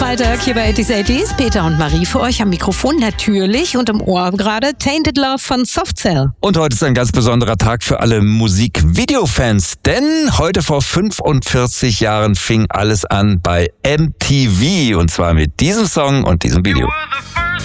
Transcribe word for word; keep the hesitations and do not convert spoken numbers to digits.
Freitag hier bei achtzig achtzig. Peter und Marie für euch am Mikrofon natürlich und im Ohr gerade Tainted Love von Soft Cell. Und heute ist ein ganz besonderer Tag für alle Musikvideofans, denn heute vor fünfundvierzig Jahren fing alles an bei M T V und zwar mit diesem Song und diesem Video.